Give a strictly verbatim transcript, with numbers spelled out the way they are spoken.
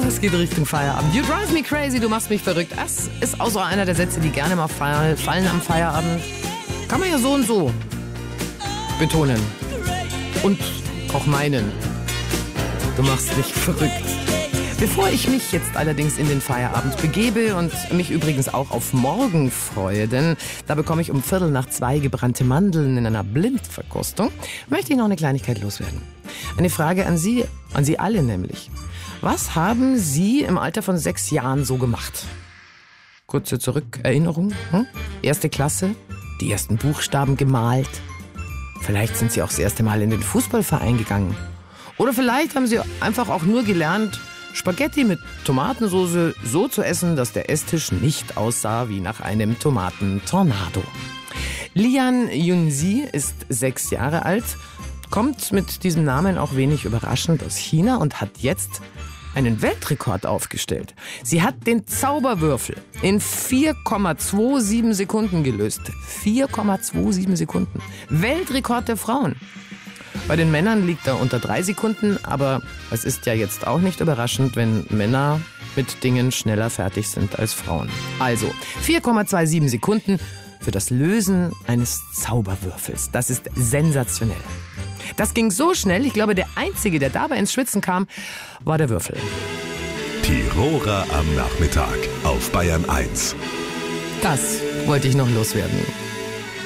es geht Richtung Feierabend. You drive me crazy, du machst mich verrückt. Das ist auch so einer der Sätze, die gerne mal fallen am Feierabend. Kann man ja so und so betonen. Und auch meinen. Du machst mich verrückt. Bevor ich mich jetzt allerdings in den Feierabend begebe und mich übrigens auch auf morgen freue, denn da bekomme ich um Viertel nach zwei gebrannte Mandeln in einer Blindverkostung, möchte ich noch eine Kleinigkeit loswerden. Eine Frage an Sie, an Sie alle nämlich. Was haben Sie im Alter von sechs Jahren so gemacht? Kurze Zurückerinnerung. Hm? Erste Klasse, die ersten Buchstaben gemalt. Vielleicht sind Sie auch das erste Mal in den Fußballverein gegangen. Oder vielleicht haben Sie einfach auch nur gelernt, Spaghetti mit Tomatensauce so zu essen, dass der Esstisch nicht aussah wie nach einem Tomatentornado. Lian Yunzi ist sechs Jahre alt, kommt mit diesem Namen auch wenig überraschend aus China und hat jetzt einen Weltrekord aufgestellt. Sie hat den Zauberwürfel in vier Komma siebenundzwanzig Sekunden gelöst. vier Komma siebenundzwanzig Sekunden. Weltrekord der Frauen. Bei den Männern liegt er unter drei Sekunden, aber es ist ja jetzt auch nicht überraschend, wenn Männer mit Dingen schneller fertig sind als Frauen. Also vier Komma siebenundzwanzig Sekunden für das Lösen eines Zauberwürfels. Das ist sensationell. Das ging so schnell, ich glaube, der Einzige, der dabei ins Schwitzen kam, war der Würfel. Tiroler am Nachmittag auf Bayern eins. Das wollte ich noch loswerden.